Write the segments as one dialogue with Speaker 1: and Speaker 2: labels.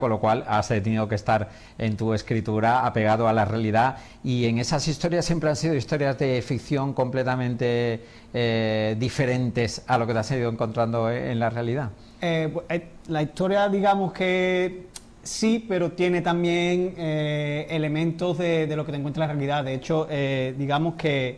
Speaker 1: con lo cual has tenido que estar en tu escritura apegado a la realidad, y en esas historias siempre han sido historias de ficción completamente diferentes a lo que te has ido encontrando en la realidad.
Speaker 2: La historia, digamos que sí, pero tiene también elementos de lo que te encuentras en la realidad. De hecho, digamos que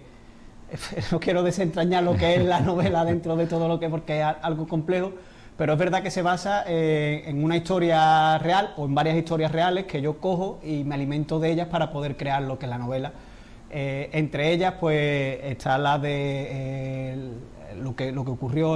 Speaker 2: no quiero desentrañar lo que es la novela dentro de todo lo que, porque es algo complejo, pero es verdad que se basa en una historia real o en varias historias reales que yo cojo y me alimento de ellas para poder crear lo que es la novela. Entre ellas pues está la de lo que ocurrió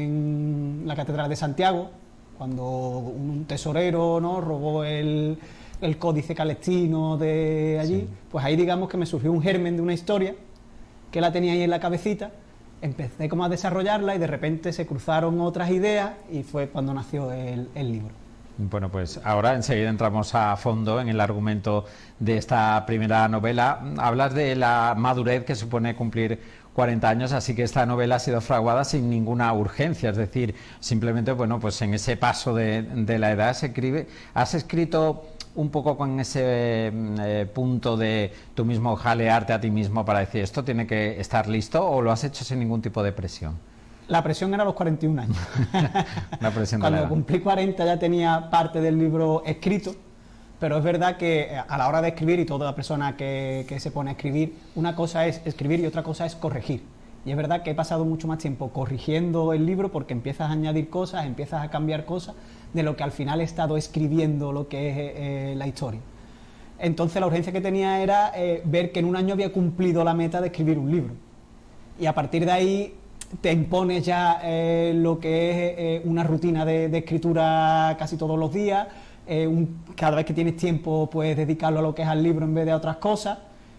Speaker 2: en la Catedral de Santiago, cuando un tesorero, ¿no?, robó el códice calextino de allí. Sí. Pues ahí digamos que me surgió un germen de una historia que la tenía ahí en la cabecita. Empecé como a desarrollarla y de repente se cruzaron otras ideas y fue cuando nació el libro.
Speaker 1: Bueno, pues ahora enseguida entramos a fondo en el argumento de esta primera novela. Hablas de la madurez que supone cumplir 40 años, así que esta novela ha sido fraguada sin ninguna urgencia, es decir, simplemente, bueno, pues en ese paso de la edad se escribe. ¿Has escrito un poco con ese punto de tú mismo jalearte a ti mismo para decir esto tiene que estar listo, o lo has hecho sin ningún tipo de presión?
Speaker 2: La presión era a los 41 años.
Speaker 1: La presión de
Speaker 2: Cuando cumplí 40 ya tenía parte del libro escrito, pero es verdad que a la hora de escribir, y toda persona que se pone a escribir, una cosa es escribir y otra cosa es corregir. Y es verdad que he pasado mucho más tiempo corrigiendo el libro porque empiezas a añadir cosas, empiezas a cambiar cosas, de lo que al final he estado escribiendo lo que es la historia. Entonces la urgencia que tenía era ver que en un año había cumplido la meta de escribir un libro. Y a partir de ahí te impones ya lo que es una rutina de escritura casi todos los días. Cada vez que tienes tiempo puedes dedicarlo a lo que es al libro en vez de a otras cosas,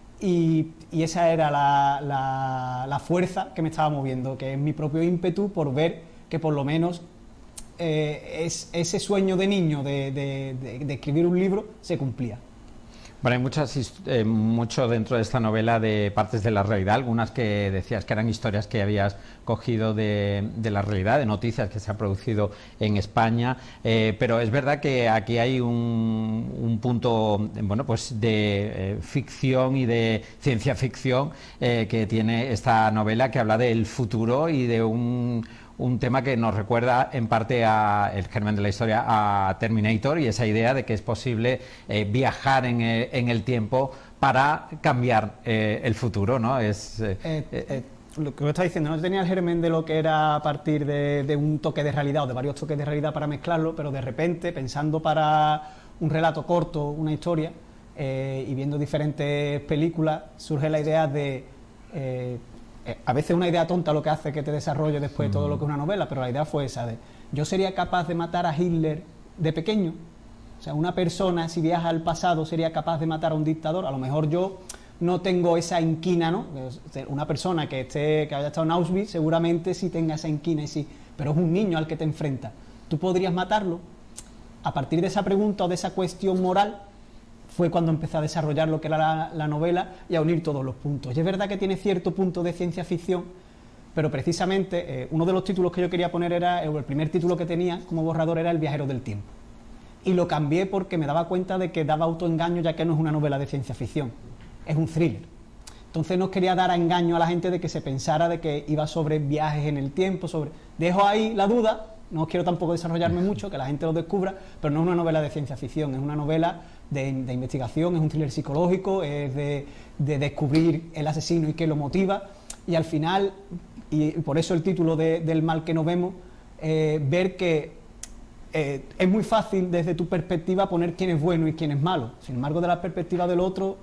Speaker 2: y esa era la fuerza que me estaba moviendo, que es mi propio ímpetu por ver que por lo menos ese sueño de niño de escribir un libro se cumplía.
Speaker 1: Bueno, hay mucho dentro de esta novela de partes de la realidad, algunas que decías que eran historias que habías cogido de la realidad, de noticias que se han producido en España, pero es verdad que aquí hay un punto, bueno, pues de ficción y de ciencia ficción que tiene esta novela, que habla del futuro y de un tema que nos recuerda en parte el germen de la historia a Terminator, y esa idea de que es posible viajar en el tiempo para cambiar el futuro, ¿no?
Speaker 2: Lo que me está diciendo, no tenía el germen de lo que era a partir de un toque de realidad o de varios toques de realidad para mezclarlo, pero de repente, pensando para un relato corto, una historia, y viendo diferentes películas, surge la idea de... a veces una idea tonta lo que hace que te desarrolle después todo lo que es una novela, pero la idea fue esa de, yo sería capaz de matar a Hitler de pequeño. O sea, una persona, si viaja al pasado, sería capaz de matar a un dictador. A lo mejor yo no tengo esa inquina, ¿no? Una persona que haya estado en Auschwitz seguramente sí tenga esa inquina, y sí, pero es un niño al que te enfrentas. ¿Tú podrías matarlo? A partir de esa pregunta o de esa cuestión moral fue cuando empecé a desarrollar lo que era la novela y a unir todos los puntos. Y es verdad que tiene cierto punto de ciencia ficción, pero precisamente uno de los títulos que yo quería poner era, el primer título que tenía como borrador era El viajero del tiempo. Y lo cambié porque me daba cuenta de que daba autoengaño, ya que no es una novela de ciencia ficción, es un thriller. Entonces no quería dar a engaño a la gente de que se pensara de que iba sobre viajes en el tiempo, dejo ahí la duda. No quiero tampoco desarrollarme mucho, que la gente lo descubra, pero no es una novela de ciencia ficción, es una novela de investigación, es un thriller psicológico, es de descubrir el asesino y qué lo motiva, y al final, y por eso el título del mal que no vemos, ver que es muy fácil desde tu perspectiva poner quién es bueno y quién es malo, sin embargo de la perspectiva del otro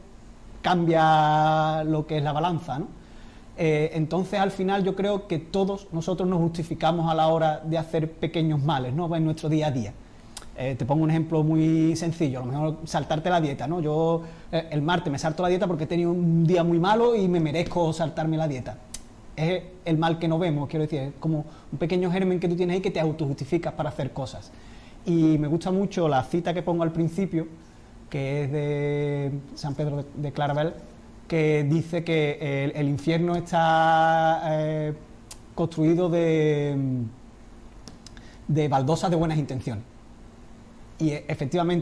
Speaker 2: cambia lo que es la balanza, ¿no? Entonces al final yo creo que todos nosotros nos justificamos a la hora de hacer pequeños males, ¿no?, en nuestro día a día. Te pongo un ejemplo muy sencillo, a lo mejor saltarte la dieta, ¿no? Yo el martes me salto la dieta porque he tenido un día muy malo y me merezco saltarme la dieta. Es el mal que no vemos, quiero decir, es como un pequeño germen que tú tienes ahí que te autojustificas para hacer cosas. Y me gusta mucho la cita que pongo al principio, que es de San Pedro de Claraval, que dice que el infierno está construido de baldosas de buenas intenciones. y efectivamente